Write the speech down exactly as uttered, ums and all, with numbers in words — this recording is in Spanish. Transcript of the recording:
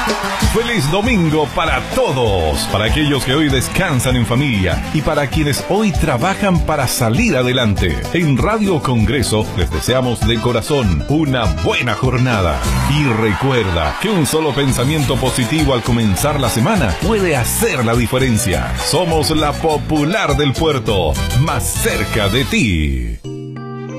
Feliz domingo para todos, para aquellos que hoy descansan en familia y para quienes hoy trabajan para salir adelante. En Radio Congreso les deseamos de corazón una buena jornada. Y recuerda que un solo pensamiento positivo al comenzar la semana puede hacer la diferencia. Somos la popular del puerto, más cerca de ti.